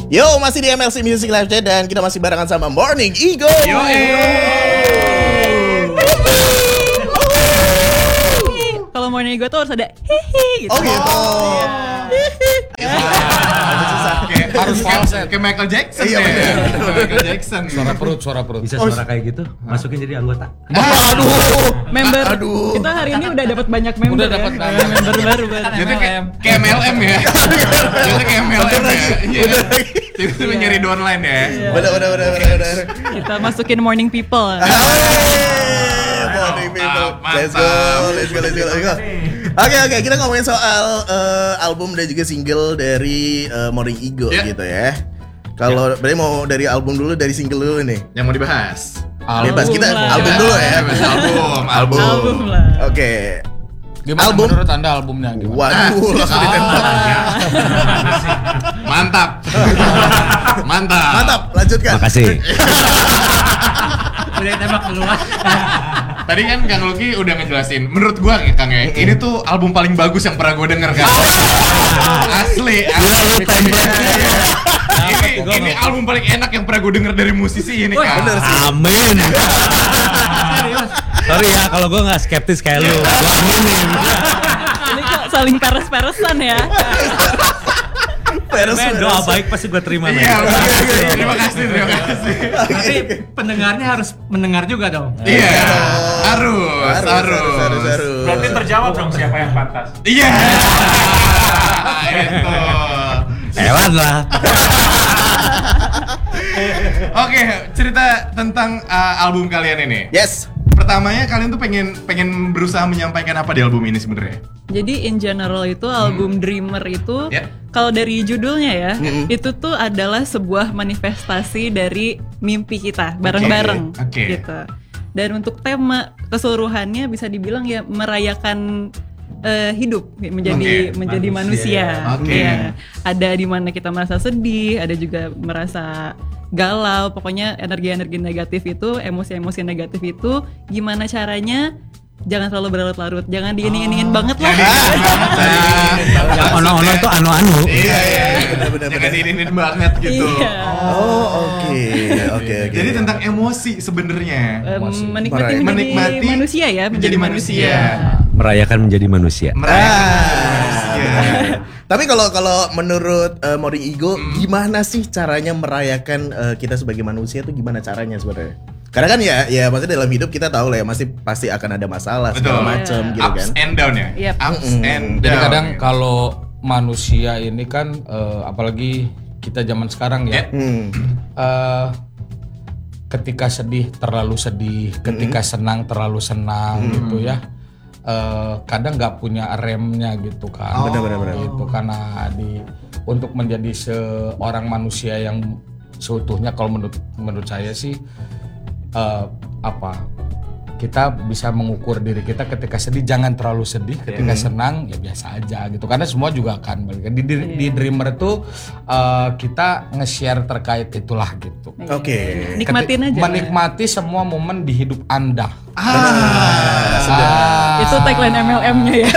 Yo, masih di MLC Music Live Chat dan kita masih barengan sama Morning Ego. Yo. Kalau Morning Ego tuh harus ada hihi gitu. Oh gitu. Harus kayak Michael Jackson. Iya, bener. Michael Jackson. Suara perut. Bisa suara kayak gitu, masukin jadi anggota. Member. Aduh. Kita hari ini udah dapat banyak member. Udah dapat ya. Member baru. Jadi kayak MLM ya. Jadi kayak MLM ya. Iya. Tiba-tiba nyari downline ya. Bener. Kita masukin Morning People. Morning people. Mantap. Let's go. Oke, kita ngomongin soal album dan juga single dari Morning Ego gitu ya. Kalau berarti mau dari album dulu, dari single dulu nih. Yang mau dibahas. Bebas kita lah. album dulu ya. Album. Album lah. Oke. Gimana Album? menurut Anda albumnya gimana? Waduh, langsung ditembak. Mantap. Lanjutkan. Makasih. Udah tembak duluan. Tadi kan Kang Lucky udah ngejelasin. Menurut gua Kang ya, ini tuh album paling bagus yang pernah gua denger kan. Asli. Ini album paling enak yang pernah gua denger dari musisi ini kan. Bener sih. Amin. Sorry ya kalau gue nggak skeptis kayak lu. Gua aminin. Ini kok saling peres-peresan ya. Men, doa baik pasti gue terima. Men. Iya, terima kasih. Tapi pendengarnya harus mendengar juga dong. Iya, harus. Berarti terjawab dong siapa yang pantas. Iya. Itu. Hewan lah. Oke, cerita tentang album kalian ini. Yes. Pertamanya kalian tuh pengen berusaha menyampaikan apa di album ini sebenarnya? Jadi in general itu album Dreamer itu kalau dari judulnya ya, itu tuh adalah sebuah manifestasi dari mimpi kita bareng-bareng gitu. Dan untuk tema keseluruhannya bisa dibilang ya merayakan hidup menjadi manusia. Ya. Ada di mana kita merasa sedih, ada juga merasa galau, pokoknya energi-energi negatif itu, emosi-emosi negatif itu gimana caranya jangan terlalu berlarut-larut, jangan diining-iningin banget lah. Yang ono-ono itu anu-anu. Iya. Jangan diinin banget gitu. Iya. Oke. Jadi tentang emosi sebenarnya. Menikmati manusia ya, menjadi manusia. Merayakan menjadi manusia. Tapi kalau menurut Morning Ego, gimana sih caranya merayakan kita sebagai manusia tuh gimana caranya sebenarnya? Karena kan ya maksudnya dalam hidup kita tahu lah ya pasti akan ada masalah segala macam gitu kan. Ups and down ya. Yep. Ups and down. Jadi kadang kalau manusia ini kan apalagi kita zaman sekarang ya. Ketika sedih terlalu sedih, ketika senang terlalu senang gitu ya. Kadang nggak punya remnya gitu kan. Benar. Gitu karena untuk menjadi seorang manusia yang seutuhnya kalau menurut saya sih kita bisa mengukur diri kita ketika sedih jangan terlalu sedih, ketika senang ya biasa aja gitu karena semua juga akan balik di Dreamer tuh kita nge-share terkait itulah gitu. Oke. Nikmatin aja. Menikmati semua momen di hidup Anda. Itu tagline MLM-nya ya.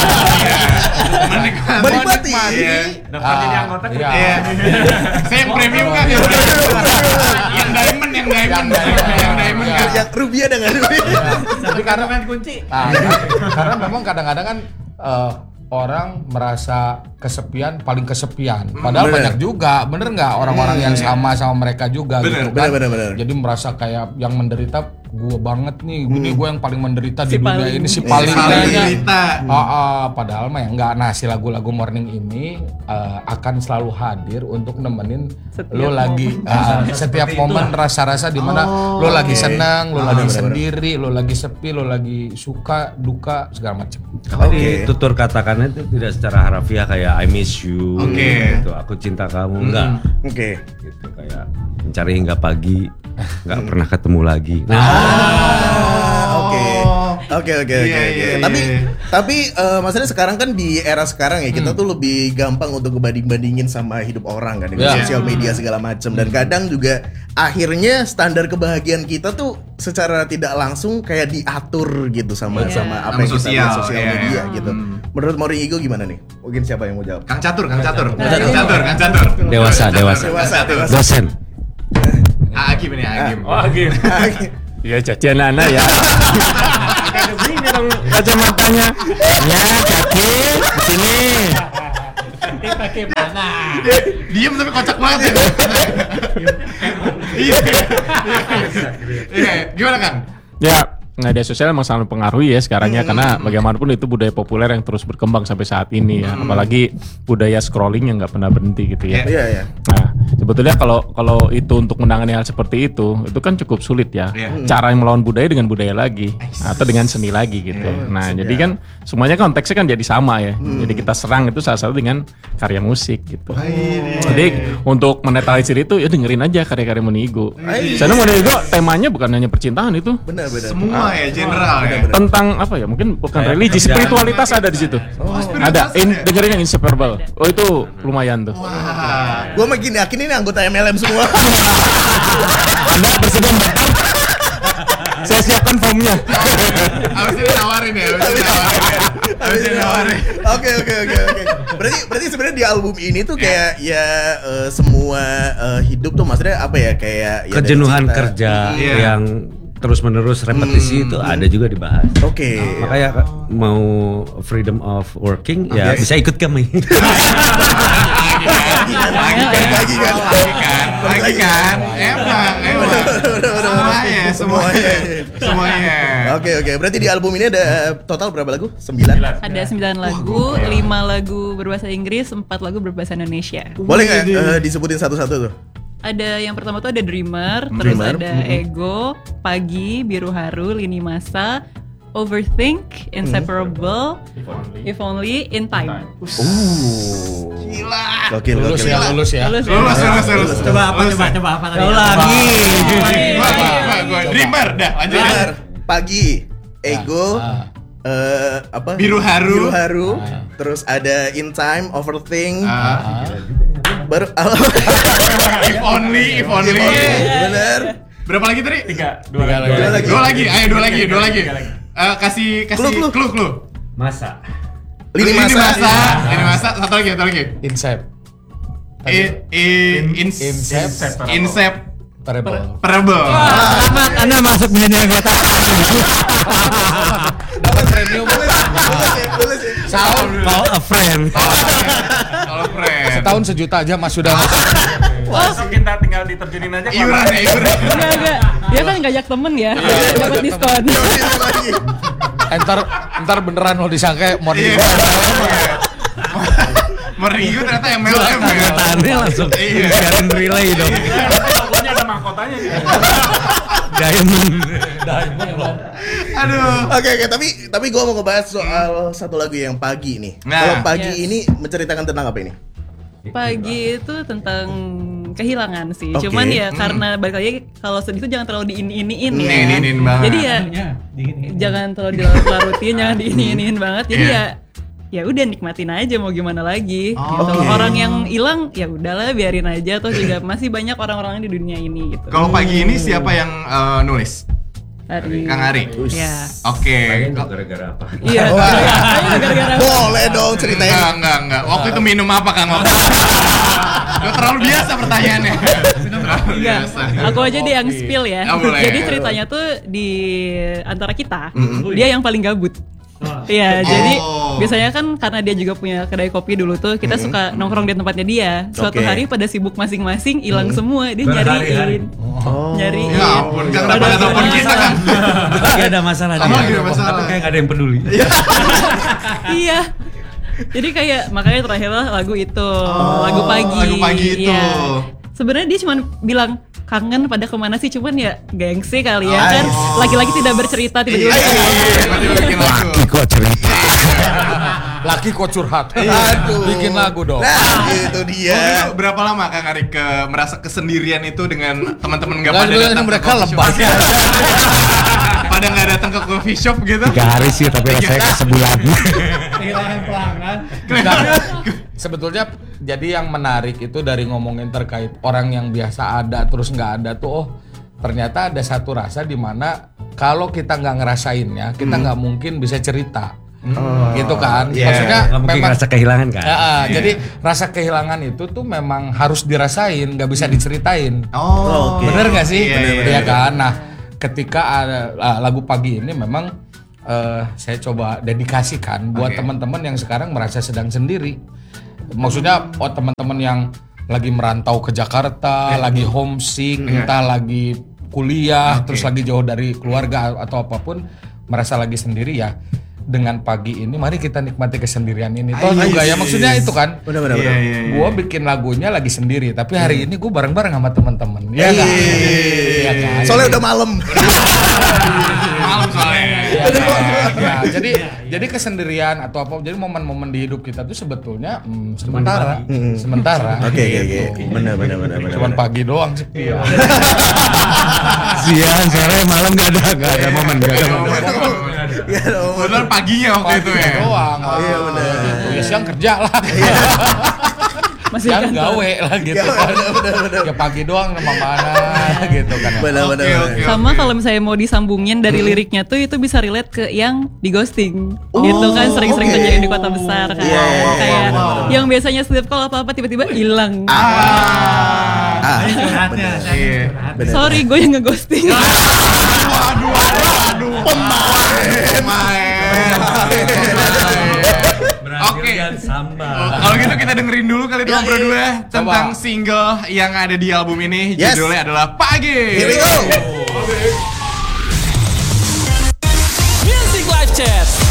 Menikmati. Dapat jadi anggota kita. Iya. Saya yang premium kan ya. Yang diamond kan. Yang rupiah dengan rupiah. Tapi karena main kunci. Karena memang kadang-kadang kan orang merasa kesepian, paling kesepian. Padahal banyak juga, bener nggak orang-orang yang sama mereka juga gitu kan. Bener. Jadi merasa kayak yang menderita gue banget nih, ini gue yang paling menderita di dunia paling. ini, si paling menderita. Padahal mah ya enggak. Nah, si lagu-lagu Morning ini akan selalu hadir untuk nemenin lo lagi setiap momen rasa-rasa di mana lo lagi senang, lo lagi sendiri, lo lagi sepi, lo lagi suka, duka, segala macam. Jadi tutur katakannya itu tidak secara harafiah kayak I miss you, gitu. Aku cinta kamu, enggak. Oke. Gitu kayak mencari hingga pagi, nggak pernah ketemu lagi. Oke. Tapi maksudnya sekarang kan di era sekarang ya kita tuh lebih gampang untuk banding-bandingin sama hidup orang kan dengan sosial media segala macam dan kadang juga akhirnya standar kebahagiaan kita tuh secara tidak langsung kayak diatur gitu sama apa yang kita lihat sosial media gitu. Menurut Morning Ego gimana nih? Mungkin siapa yang mau jawab? Kang Catur. Dewasa. Dosen. Agim ini, Agim. Oh, Agim. Iya, Caci anak-anak ya. Ada begini dong kacamatanya. Ya, Caci, sini. Pakai mana? Diem tapi kocak banget ya. Iya, gimana kan? Ya, media sosial memang sangat mempengaruhi ya sekarangnya karena bagaimanapun itu budaya populer yang terus berkembang sampai saat ini ya. Apalagi budaya scrolling yang nggak pernah berhenti gitu ya. Iya. Nah, sebetulnya kalau itu untuk menangani hal seperti itu kan cukup sulit ya. Cara yang melawan budaya dengan budaya lagi atau dengan seni lagi gitu. Nah, jadi kan semuanya konteksnya kan jadi sama ya. Jadi kita serang itu salah satu dengan karya musik gitu. Jadi untuk menetralisir itu ya dengerin aja karya-karya Monigo. Karena Monigo temanya bukan hanya percintaan itu. Benar. Semua ya, general ya. Tentang apa ya? Mungkin bukan religi, spiritualitas ada di situ. Ada. Dengerin yang Inseparable. Oh itu lumayan tuh. Gue makin yakin ini anggota MLM semua. Anda bersedia mendaftar? Saya siapkan formnya. Harus ditawarin ya, harus ditawarin. Oke. Berarti sebenarnya di album ini tuh kayak semua hidup tuh maksudnya apa ya, kayak kejenuhan kerja yang terus-menerus repetisi itu ada juga dibahas. Oke. Makanya mau freedom of working ya bisa ikut kami. Lagi kan. Emang. Semuanya. Oke. Berarti di album ini ada total berapa lagu? 9? Ada 9 lagu, 5 lagu berbahasa Inggris, 4 lagu berbahasa Indonesia. Boleh nggak disebutin satu-satu tuh? Ada yang pertama tuh ada Dreamer, terus ada Ego, Pagi, Biru Haru, Lini Masa, Overthink, Inseparable, If Only, In Time. Gila. Lulus ya. Lulus. Coba apa tadi? Lagi. Dreamer dah, lanjut. Pagi, Ego, apa? Biru Haru. Terus ada In Time, Overthink. Baru If only. Bener. Berapa lagi tadi? 3. 2 lagi. Ayo 2 lagi. Kasih clue. Masa. Lini masa. Satu lagi. Inseparable. Selamat, Anda masuk band yang gue tahu. Dapat premium. Boleh sih. Call a friend. Setahun sejuta aja Mas sudah. Kita tinggal diterjunin aja. Iuran. Enggak. Dia kan ngajak temen ya, dapat diskon. Entar beneran lo disangka mau Meriu ternyata MLM ya. Tanya langsung biarin relay dong. Pokoknya ada mahkotanya nih. Diamond loh. Aduh. Oke, tapi gue mau ngebahas soal satu lagu yang Pagi nih. Nah. Kalau Pagi ini menceritakan tentang apa ini? Pagi itu tentang kehilangan sih. Okay. Cuman ya karena balik lagi kalau sedih itu jangan terlalu diini-iniin ya. Diini-iniin banget. Jadi ya jangan terlalu dilarut-larutin, jangan diini-iniin banget. Jadi ya udah nikmatin aja, mau gimana lagi. Gitu. Orang yang hilang ya udahlah biarin aja, toh juga masih banyak orang-orang di dunia ini gitu. Kalau Pagi ini siapa yang nulis? Kang Ari. Ya. Oke. gara-gara apa? Iya. Gara-gara Boleh dong ceritain. Enggak. Waktu itu minum apa Kang? Terlalu biasa pertanyaannya. Terlalu biasa. Aku aja dia yang spill ya. Jadi ceritanya tuh di antara kita, dia yang paling gabut. Iya, jadi biasanya kan karena dia juga punya kedai kopi dulu tuh, kita suka nongkrong di tempatnya dia. Suatu hari pada sibuk masing-masing, hilang semua, dia nyariin. Nyariin. Ya ampun, kan pada telepon kita kan. Gak ada masalah. Kayak gak ada yang peduli. Iya. Jadi kayak makanya terakhirlah lagu itu, lagu Pagi. Lagu Pagi itu. Ya. Sebenarnya dia cuma bilang kangen pada kemana sih, cuman ya gengsi kali ya kan, laki-laki tidak bercerita tiba-tiba. Laki kok cerita. Laki kok curhat. Aduh. Bikin lagu dong. Nah, itu dia. Berapa lama Kang Ari merasa kesendirian itu dengan teman-teman nggak pada datang? Mereka lebay. Pada nggak datang ke coffee shop gitu? 3 hari sih, tapi rasanya sebulan. Kehilangan pelanggan. Sebetulnya jadi yang menarik itu dari ngomongin terkait orang yang biasa ada terus nggak ada tuh, ternyata ada satu rasa di mana kalau kita nggak ngerasainnya kita nggak mungkin bisa cerita. gitu kan. Maksudnya memang rasa kehilangan kan. Jadi rasa kehilangan itu tuh memang harus dirasain, nggak bisa diceritain. Bener nggak sih? Iya kan. Nah, ketika ada lagu Pagi ini memang saya coba dedikasikan buat teman-teman yang sekarang merasa sedang sendiri. Maksudnya teman-teman yang lagi merantau ke Jakarta, lagi homesick, entah lagi kuliah, terus lagi jauh dari keluarga atau apapun, merasa lagi sendiri ya. Dengan Pagi ini, mari kita nikmati kesendirian ini. Toh juga ya, maksudnya itu kan. Benar. Gue bikin lagunya lagi sendiri, tapi hari ini gue bareng-bareng sama teman-teman. Iya kan? Iya kan? Soalnya udah malam. Malam soalnya. Ya, jadi kesendirian atau apa, jadi momen-momen di hidup kita tuh sebetulnya sementara. Oke. Benar. Cuman pagi doang sih. Siang, sore, malam gak ada momen. Benar paginya waktu itu ya. Doang. Iya benar. Ya siang kerja lah. Masih yang gawe lah gitu kan. Ya pagi doang sama mana gitu kan. Benar. Sama kalau misalnya mau disambungin dari liriknya tuh itu bisa relate ke yang di ghosting. Itu kan sering-sering terjadi di kota besar kan. Kayak yang biasanya setiap kalau apa-apa tiba-tiba hilang. Sorry, gue yang ngeghosting. Oke. Kalau gitu kita dengerin dulu kali itu berdua tentang single yang ada di album ini. Judulnya adalah Pagi. Here we go. Music Live Chat.